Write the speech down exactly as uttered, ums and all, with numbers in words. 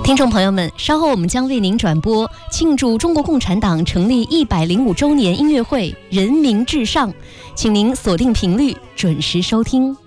听众朋友们，稍后我们将为您转播庆祝中国共产党成立一百零五周年音乐会《人民至上》，请您锁定频率，准时收听。